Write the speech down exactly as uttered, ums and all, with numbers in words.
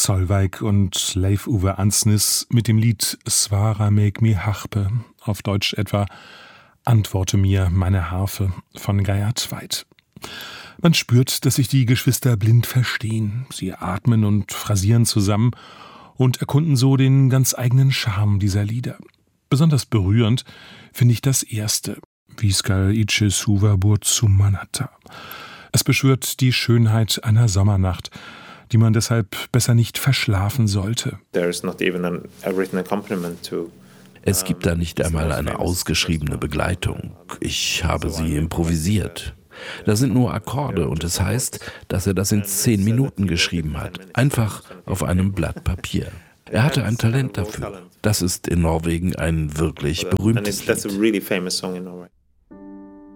Solveig und Leif Uwe Ansnes mit dem Lied Svara meg mi harpe, auf Deutsch etwa Antworte mir, meine Harfe von Geir Tveit. Man spürt, dass sich die Geschwister blind verstehen. Sie atmen und phrasieren zusammen und erkunden so den ganz eigenen Charme dieser Lieder. Besonders berührend finde ich das erste, Viskal ice suva burt sumanata. Es beschwört die Schönheit einer Sommernacht, die man deshalb besser nicht verschlafen sollte. Es gibt da nicht einmal eine ausgeschriebene Begleitung. Ich habe sie improvisiert. Da sind nur Akkorde und es heißt, dass er das in zehn Minuten geschrieben hat. Einfach auf einem Blatt Papier. Er hatte ein Talent dafür. Das ist in Norwegen ein wirklich berühmtes Lied.